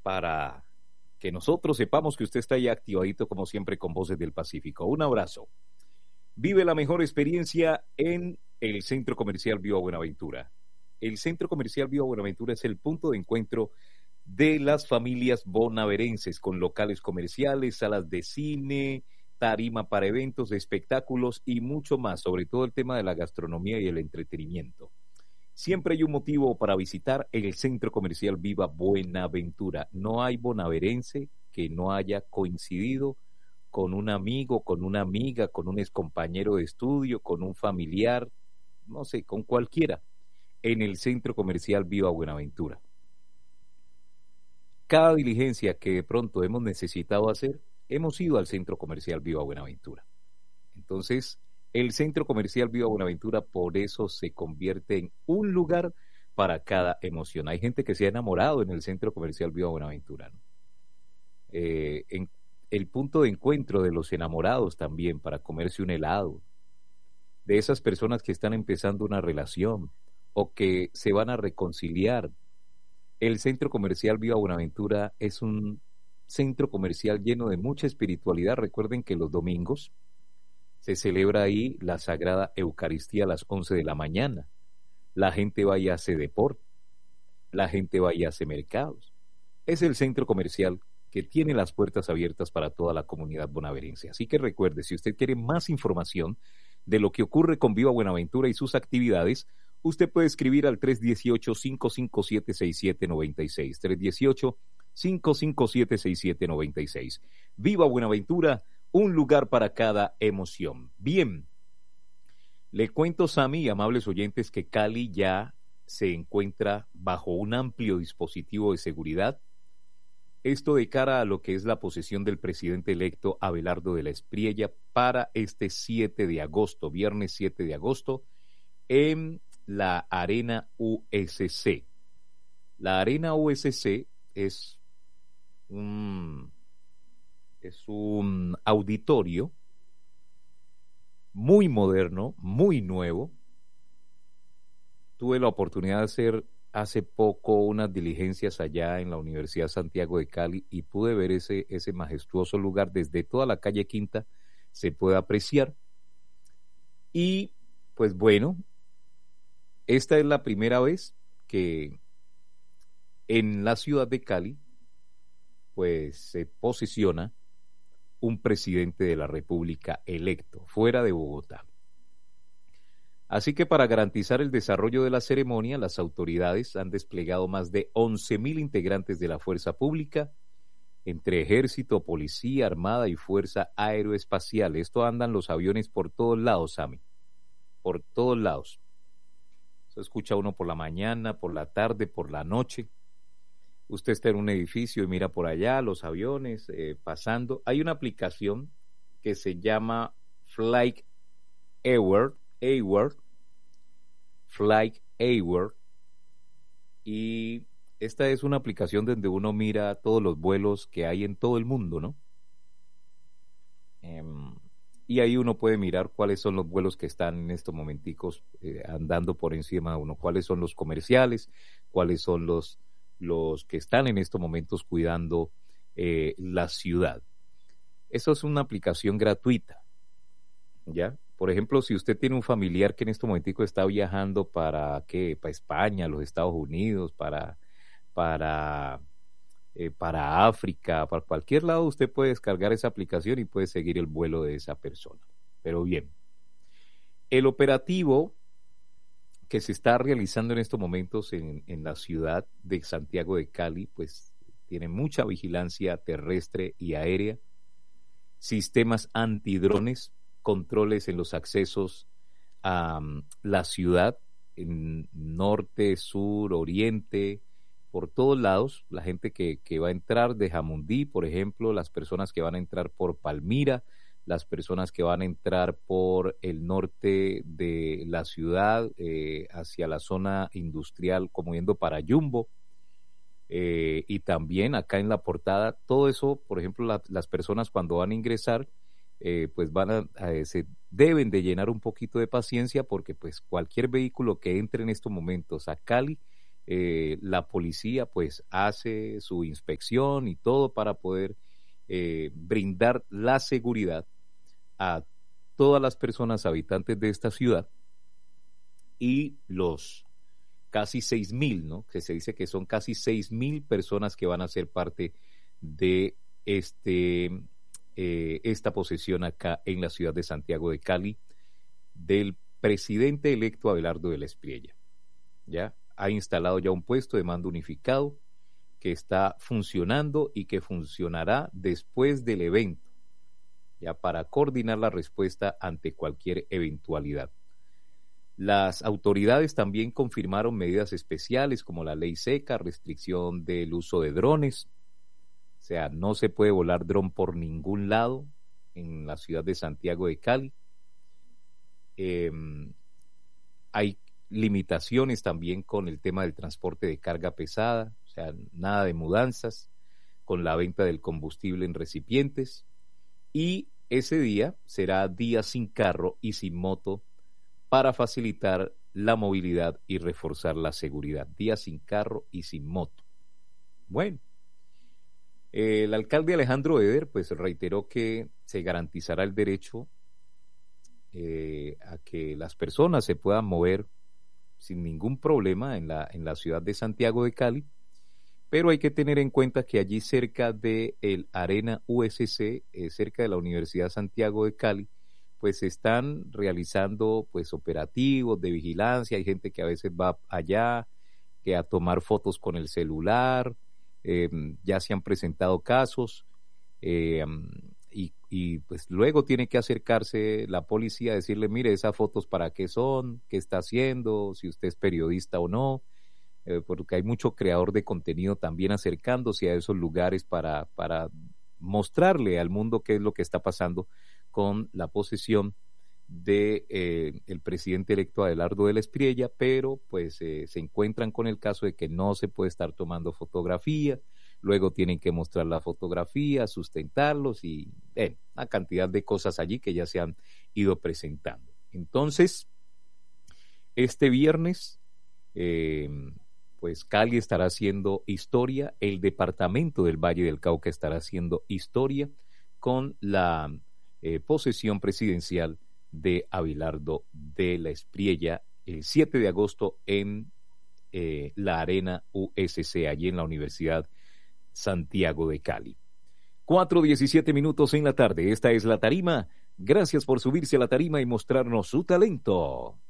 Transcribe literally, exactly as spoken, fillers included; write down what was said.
para que nosotros sepamos que usted está ahí activadito como siempre con Voces del Pacífico. Un abrazo. Vive la mejor experiencia en el Centro Comercial Viva Buenaventura. El Centro Comercial Viva Buenaventura es el punto de encuentro de las familias bonaverenses, con locales comerciales, salas de cine, tarima para eventos, espectáculos y mucho más, sobre todo el tema de la gastronomía y el entretenimiento. Siempre hay un motivo para visitar el Centro Comercial Viva Buenaventura. No hay bonaverense que no haya coincidido con un amigo, con una amiga, con un excompañero de estudio, con un familiar, no sé, con cualquiera, en el Centro Comercial Viva Buenaventura. Cada diligencia que de pronto hemos necesitado hacer, hemos ido al Centro Comercial Viva Buenaventura. Entonces, el Centro Comercial Viva Buenaventura por eso se convierte en un lugar para cada emoción. Hay gente que se ha enamorado en el Centro Comercial Viva Buenaventura, ¿no? Eh, en el punto de encuentro de los enamorados también para comerse un helado, de esas personas que están empezando una relación o que se van a reconciliar. El Centro Comercial Viva Buenaventura es un centro comercial lleno de mucha espiritualidad. Recuerden que los domingos se celebra ahí la Sagrada Eucaristía a las once de la mañana. La gente va y hace deporte, la gente va y hace mercados. Es el centro comercial que tiene las puertas abiertas para toda la comunidad bonaverense. Así que recuerde, si usted quiere más información de lo que ocurre con Viva Buenaventura y sus actividades, usted puede escribir al tres uno ocho, cinco cinco siete, seis siete nueve seis, tres uno ocho, cinco cinco siete, seis siete nueve seis. Viva Buenaventura, un lugar para cada emoción. Bien, le cuento, Sammy y amables oyentes, que Cali ya se encuentra bajo un amplio dispositivo de seguridad. Esto de cara a lo que es la posesión del presidente electo Abelardo de la Espriella para este siete de agosto, viernes siete de agosto, en la Arena U S C. La Arena U S C es un, es un auditorio muy moderno, muy nuevo. Tuve la oportunidad de hacer hace poco unas diligencias allá en la Universidad Santiago de Cali y pude ver ese, ese majestuoso lugar desde toda la calle Quinta, se puede apreciar. Y pues bueno, esta es la primera vez que en la ciudad de Cali pues se posesiona un presidente de la República electo, fuera de Bogotá. Así que para garantizar el desarrollo de la ceremonia, las autoridades han desplegado más de once mil integrantes de la fuerza pública, entre ejército, policía, armada y fuerza aeroespacial. Esto andan los aviones por todos lados, Sammy, por todos lados. Se escucha uno por la mañana, por la tarde, por la noche. Usted está en un edificio y mira por allá los aviones eh, pasando. Hay una aplicación que se llama Flight Aware, Aware, Flight Aware, y esta es una aplicación donde uno mira todos los vuelos que hay en todo el mundo, ¿no? Um, y ahí uno puede mirar cuáles son los vuelos que están en estos momenticos eh, andando por encima de uno, cuáles son los comerciales, cuáles son los, los que están en estos momentos cuidando eh, la ciudad. Eso es una aplicación gratuita, ¿ya? Por ejemplo, si usted tiene un familiar que en este momentico está viajando para, ¿qué? Para España, los Estados Unidos, para, para, eh, para África, para cualquier lado, usted puede descargar esa aplicación y puede seguir el vuelo de esa persona. Pero bien, el operativo que se está realizando en estos momentos en, en la ciudad de Santiago de Cali, pues tiene mucha vigilancia terrestre y aérea, sistemas antidrones, controles en los accesos a um, la ciudad, en norte, sur, oriente, por todos lados. La gente que, que va a entrar de Jamundí, por ejemplo, las personas que van a entrar por Palmira, las personas que van a entrar por el norte de la ciudad, eh, hacia la zona industrial, como yendo para Jumbo, eh, y también acá en la portada, todo eso, por ejemplo, la, las personas cuando van a ingresar, Eh, pues van a, a se deben de llenar un poquito de paciencia porque pues cualquier vehículo que entre en estos momentos a Cali eh, la policía pues hace su inspección y todo para poder eh, brindar la seguridad a todas las personas habitantes de esta ciudad y los casi seis mil, ¿no? Que se dice que son casi seis mil personas que van a ser parte de este, eh, esta posesión acá en la ciudad de Santiago de Cali del presidente electo Abelardo de la Espriella. ¿Ya? Ha instalado ya un puesto de mando unificado que está funcionando y que funcionará después del evento, ya para coordinar la respuesta ante cualquier eventualidad. Las autoridades también confirmaron medidas especiales como la ley seca, restricción del uso de drones, o sea, no se puede volar dron por ningún lado en la ciudad de Santiago de Cali. Eh, hay limitaciones también con el tema del transporte de carga pesada, o sea, nada de mudanzas, con la venta del combustible en recipientes, y ese día será día sin carro y sin moto para facilitar la movilidad y reforzar la seguridad. Día sin carro y sin moto. Bueno, el alcalde Alejandro Eder pues reiteró que se garantizará el derecho eh, a que las personas se puedan mover sin ningún problema en la, en la ciudad de Santiago de Cali, pero hay que tener en cuenta que allí cerca de el Arena U S C, eh, cerca de la Universidad Santiago de Cali, pues se están realizando pues operativos de vigilancia. Hay gente que a veces va allá que a tomar fotos con el celular, eh, ya se han presentado casos, eh, y, y pues luego tiene que acercarse la policía a decirle, mire, esas fotos para qué son, qué está haciendo, si usted es periodista o no, eh, porque hay mucho creador de contenido también acercándose a esos lugares para, para mostrarle al mundo qué es lo que está pasando con la posesión de eh, el presidente electo Abelardo de la Espriella, pero pues eh, se encuentran con el caso de que no se puede estar tomando fotografía, luego tienen que mostrar la fotografía, sustentarlos y eh, una cantidad de cosas allí que ya se han ido presentando. Entonces, este viernes, eh, pues Cali estará haciendo historia, el departamento del Valle del Cauca estará haciendo historia con la eh, posesión presidencial de Abelardo de la Espriella el siete de agosto en eh, la Arena U S C, allí en la Universidad Santiago de Cali. cuatro diecisiete minutos en la tarde, esta es La Tarima. Gracias por subirse a la tarima y mostrarnos su talento.